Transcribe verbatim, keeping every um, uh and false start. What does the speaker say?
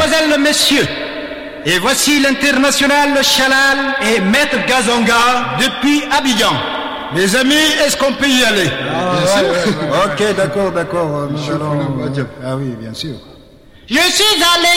Mesdemoiselles, Messieurs, et voici l'international Chalal et Maître Gazonga depuis Abidjan. Les amis, est-ce qu'on peut y aller? Ah, bien ouais, sûr. Ouais, ouais, ouais. Ok, d'accord, d'accord. Nous Je allons... fais le- Ah oui, bien sûr. Je suis allé